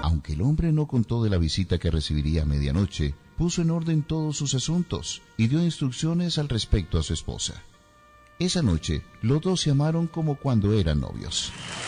Aunque el hombre no contó de la visita que recibiría a medianoche, puso en orden todos sus asuntos y dio instrucciones al respecto a su esposa. Esa noche, los dos se amaron como cuando eran novios.